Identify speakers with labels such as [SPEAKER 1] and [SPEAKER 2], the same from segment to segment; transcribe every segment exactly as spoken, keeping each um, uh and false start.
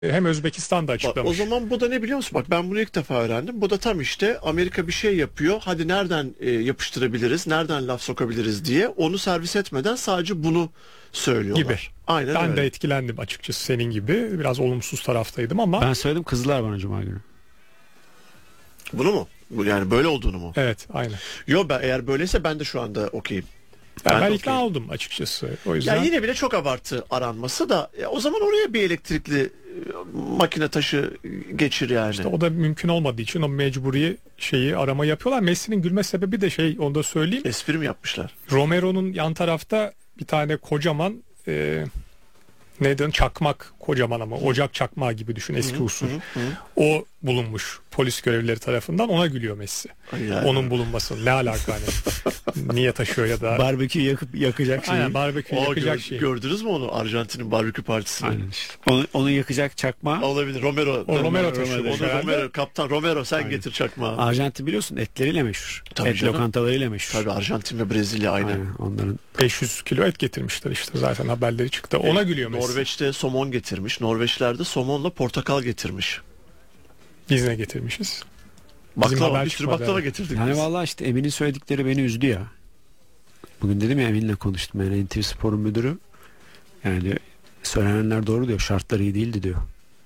[SPEAKER 1] Hem Özbekistan'da açıklamış.
[SPEAKER 2] Bak, o zaman bu da ne biliyor musun? Bak ben bunu ilk defa öğrendim. Bu da tam işte Amerika bir şey yapıyor. Hadi nereden e, yapıştırabiliriz, nereden laf sokabiliriz diye onu servis etmeden sadece bunu söylüyorlar.
[SPEAKER 1] Gibi.
[SPEAKER 2] Aynen
[SPEAKER 1] ben
[SPEAKER 2] öyle.
[SPEAKER 1] de etkilendim açıkçası senin gibi. Biraz olumsuz taraftaydım ama.
[SPEAKER 3] Ben söyledim, kızdılar bana Cuma günü.
[SPEAKER 2] Bunu mu? Bu yani böyle olduğunu mu?
[SPEAKER 1] Evet, aynen.
[SPEAKER 2] Yo, ben eğer böyleyse ben de şu anda okeyim.
[SPEAKER 1] Ben, ben,
[SPEAKER 2] ben
[SPEAKER 1] ikna
[SPEAKER 2] okeyim.
[SPEAKER 1] oldum açıkçası. O yüzden.
[SPEAKER 2] Ya yine bile çok abartı aranması da ya o zaman oraya bir elektrikli e, makine taşı geçir yani.
[SPEAKER 1] İşte o da mümkün olmadığı için o mecburi şeyi arama yapıyorlar. Messi'nin gülme sebebi de şey, onu da söyleyeyim.
[SPEAKER 2] Espri mi yapmışlar?
[SPEAKER 1] Romero'nun yan tarafta bir tane kocaman e, neden çakmak, kocaman ama ocak çakmağı gibi düşün, eski
[SPEAKER 2] Hı hı,
[SPEAKER 1] usul.
[SPEAKER 2] hı hı.
[SPEAKER 1] O bulunmuş polis görevlileri tarafından, ona gülüyor Messi.
[SPEAKER 2] Ay yani.
[SPEAKER 1] Onun bulunması ne alaka hani? Niye taşıyor ya da
[SPEAKER 3] Barbekü yakıp yakacak şeyi.
[SPEAKER 1] aynen barbekü
[SPEAKER 2] O,
[SPEAKER 1] yakacak
[SPEAKER 2] gör-
[SPEAKER 1] şey.
[SPEAKER 2] Gördünüz mü onu? Arjantin'in barbekü partisini.
[SPEAKER 3] Aynen işte. Onu, onu yakacak çakma.
[SPEAKER 2] Olabilir. Romero.
[SPEAKER 1] O Romero taşıyor
[SPEAKER 2] Onu
[SPEAKER 1] herhalde.
[SPEAKER 2] Romero, kaptan Romero sen
[SPEAKER 3] Aynen.
[SPEAKER 2] getir çakmağı.
[SPEAKER 3] Arjantin biliyorsun etleriyle meşhur.
[SPEAKER 2] Tabii
[SPEAKER 3] Et
[SPEAKER 2] canım.
[SPEAKER 3] lokantalarıyla meşhur.
[SPEAKER 2] Tabii Arjantin ve Brezilya aynı.
[SPEAKER 3] Aynen, onların.
[SPEAKER 1] beş yüz kilo et getirmişler işte, zaten haberleri çıktı. Ona gülüyor Messi.
[SPEAKER 2] Norveç'te somon getirmiş. Norveçler de somonla portakal getirmiş.
[SPEAKER 1] Biz ne getirmişiz? Bizim
[SPEAKER 2] Baklava,
[SPEAKER 1] haber
[SPEAKER 2] bir sürü
[SPEAKER 1] çıkmadı,
[SPEAKER 2] baklava
[SPEAKER 1] evet.
[SPEAKER 2] getirdik
[SPEAKER 3] Yani
[SPEAKER 2] biz.
[SPEAKER 3] vallahi işte Emin'in söyledikleri beni üzdü ya. Bugün dedim ya, Emin'le konuştum. Yani N T V Spor'un müdürü. Yani söylenenler doğru diyor. Şartları iyi değildi diyor.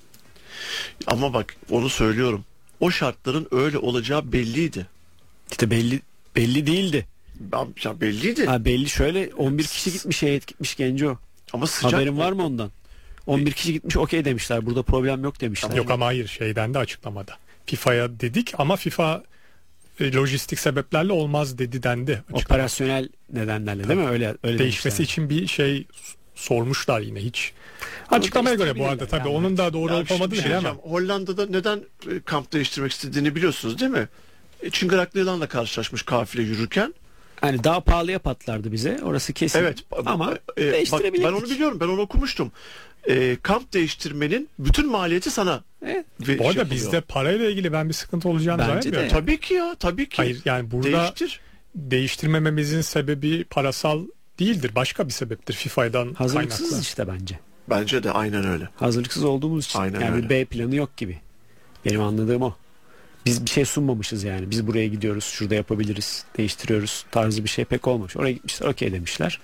[SPEAKER 2] Ama bak onu söylüyorum. O şartların öyle olacağı belliydi.
[SPEAKER 3] İşte belli belli değildi.
[SPEAKER 2] Ben, ya belliydi.
[SPEAKER 3] Ha, belli şöyle on bir kişi gitmiş, heyet gitmiş Genco.
[SPEAKER 2] Ama sıcak.
[SPEAKER 3] Haberin var mı ondan? on bir kişi gitmiş, okey demişler. Burada problem yok demişler.
[SPEAKER 1] Yok ama hayır, şeyden de açıklamada. FIFA'ya dedik ama FIFA e, lojistik sebeplerle olmaz dedi dendi. Açıklamada.
[SPEAKER 3] Operasyonel nedenlerle değil mi? Öyle öyle
[SPEAKER 1] Değişmesi
[SPEAKER 3] demişler.
[SPEAKER 1] için bir şey sormuşlar yine hiç. Açıklamaya göre bu arada tabii
[SPEAKER 3] yani.
[SPEAKER 1] onun da doğru
[SPEAKER 2] Ya
[SPEAKER 1] olup
[SPEAKER 2] bir şey-
[SPEAKER 1] olmadığını
[SPEAKER 2] bir şey
[SPEAKER 1] bilemem.
[SPEAKER 2] diyeceğim. Hollanda'da neden e, kamp değiştirmek istediğini biliyorsunuz değil mi? E, Çıngıraklı yılanla karşılaşmış kafile yürürken.
[SPEAKER 3] Hani daha pahalıya patlardı bize. Orası kesin.
[SPEAKER 2] Evet.
[SPEAKER 3] Ama
[SPEAKER 2] e, bak,
[SPEAKER 3] değiştirebilirdik.
[SPEAKER 2] ben onu biliyorum. Ben onu okumuştum. E, kamp değiştirmenin bütün maliyeti sana.
[SPEAKER 3] Evet.
[SPEAKER 2] ve-
[SPEAKER 1] Bu
[SPEAKER 2] şey
[SPEAKER 1] arada
[SPEAKER 2] yapılıyor.
[SPEAKER 1] bizde parayla ilgili ben bir sıkıntı olacağını
[SPEAKER 3] Bence
[SPEAKER 1] zannetmiyorum.
[SPEAKER 3] de.
[SPEAKER 2] Tabii ki ya. Tabii ki.
[SPEAKER 1] Hayır yani burada
[SPEAKER 2] Değiştir.
[SPEAKER 1] değiştirmememizin sebebi parasal değildir. Başka bir sebeptir FIFA'dan
[SPEAKER 3] Hazırlıksız
[SPEAKER 1] kaynaklı.
[SPEAKER 3] işte bence.
[SPEAKER 2] Bence de aynen öyle.
[SPEAKER 3] Hazırlıksız olduğumuz için.
[SPEAKER 2] Aynen
[SPEAKER 3] yani
[SPEAKER 2] öyle.
[SPEAKER 3] bir B planı yok gibi. Benim anladığım o. Biz bir şey sunmamışız yani. Biz buraya gidiyoruz, şurada yapabiliriz, değiştiriyoruz tarzı bir şey pek olmamış. Oraya gitmişler, okey demişler.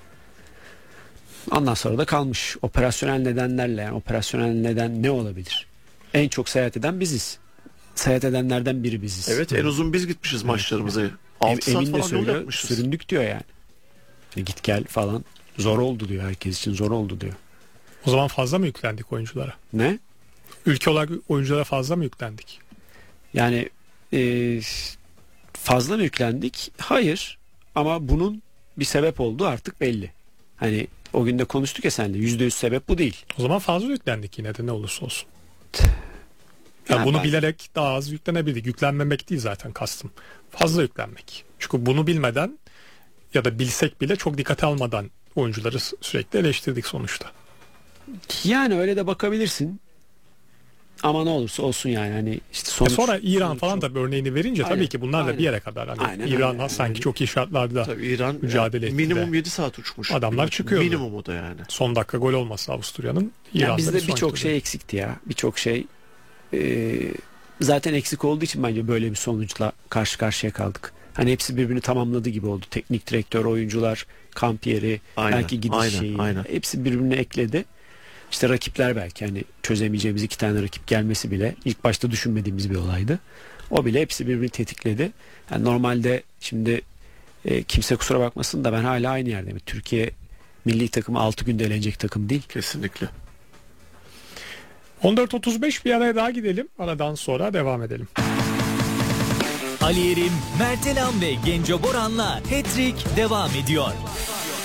[SPEAKER 3] Ondan sonra da kalmış. Operasyonel nedenlerle, yani operasyonel neden ne olabilir? En çok seyahat eden biziz. Seyahat edenlerden biri biziz.
[SPEAKER 2] Evet, en uzun biz gitmişiz maçlarımıza.
[SPEAKER 3] Ev-
[SPEAKER 2] altı saat
[SPEAKER 3] Emin de
[SPEAKER 2] falan yol
[SPEAKER 3] söylüyor,
[SPEAKER 2] yapmışız.
[SPEAKER 3] süründük diyor yani. E git gel falan. Zor oldu diyor, herkes için zor oldu diyor.
[SPEAKER 1] O zaman fazla mı yüklendik oyunculara?
[SPEAKER 3] Ne?
[SPEAKER 1] Ülke olarak oyunculara fazla mı yüklendik?
[SPEAKER 3] Yani e, fazla mı yüklendik? Hayır. Ama bunun bir sebep olduğu artık belli. Hani o gün de konuştuk ya seninle. Yüzde yüz sebep bu değil.
[SPEAKER 1] O zaman fazla yüklendik yine de ne olursa olsun. Yani
[SPEAKER 3] Yani
[SPEAKER 1] bunu
[SPEAKER 3] ben-
[SPEAKER 1] bilerek daha az yüklenebildik. Yüklenmemek değil zaten kastım. Fazla yüklenmek. Çünkü bunu bilmeden ya da bilsek bile çok dikkate almadan oyuncuları sü- sürekli eleştirdik sonuçta.
[SPEAKER 3] Yani öyle de bakabilirsin. Ama ne olursa olsun yani. Hani işte
[SPEAKER 1] E
[SPEAKER 3] sonuç,
[SPEAKER 1] sonra İran
[SPEAKER 3] sonuç
[SPEAKER 1] falan
[SPEAKER 3] çok-
[SPEAKER 1] da örneğini verince
[SPEAKER 3] Aynen,
[SPEAKER 1] tabii ki bunlar da
[SPEAKER 3] aynen.
[SPEAKER 1] bir yere kadar. Hani
[SPEAKER 3] Aynen
[SPEAKER 1] İran
[SPEAKER 3] öyle.
[SPEAKER 1] sanki
[SPEAKER 3] Yani-
[SPEAKER 1] çok iyi şartlarda
[SPEAKER 2] Tabii İran
[SPEAKER 1] mücadele etti
[SPEAKER 2] minimum
[SPEAKER 1] de.
[SPEAKER 2] yedi saat uçmuş.
[SPEAKER 1] Adamlar
[SPEAKER 2] Minimum-
[SPEAKER 1] çıkıyordu.
[SPEAKER 2] Minimum o da yani.
[SPEAKER 1] son dakika gol olması Avusturya'nın.
[SPEAKER 3] Ya
[SPEAKER 1] İran'da
[SPEAKER 3] bizde
[SPEAKER 1] bir sonraki
[SPEAKER 3] birçok
[SPEAKER 1] turda.
[SPEAKER 3] şey eksikti ya. Birçok şey e, zaten eksik olduğu için bence böyle bir sonuçla karşı karşıya kaldık. Hani hepsi birbirini tamamladı gibi oldu. Teknik direktör, oyuncular, kamp yeri,
[SPEAKER 2] Aynen,
[SPEAKER 3] belki gidiş
[SPEAKER 2] aynen,
[SPEAKER 3] şeyi.
[SPEAKER 2] aynen.
[SPEAKER 3] Hepsi birbirine ekledi. İşte rakipler belki hani çözemeyeceğimiz iki tane rakip gelmesi bile ilk başta düşünmediğimiz bir olaydı. O bile hepsi birbirini tetikledi. Yani normalde şimdi e, kimse kusura bakmasın da ben hala aynı yerdeyim. Türkiye milli takımı altı günde elenecek takım değil.
[SPEAKER 2] Kesinlikle.
[SPEAKER 1] on dört otuz beş bir araya daha gidelim. Aradan sonra devam edelim.
[SPEAKER 4] Ali Yerim, Mert Elam ve Genco Boran'la Hat-Trick devam ediyor.